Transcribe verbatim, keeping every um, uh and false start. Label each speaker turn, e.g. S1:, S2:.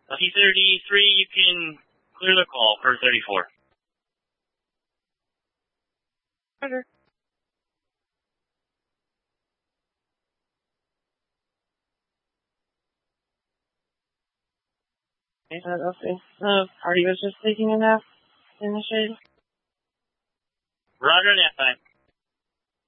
S1: T thirty-three, you can clear the call for thirty-four.
S2: Roger. Okay, so okay. The party was just taking a nap in the shade.
S1: Roger, nap time.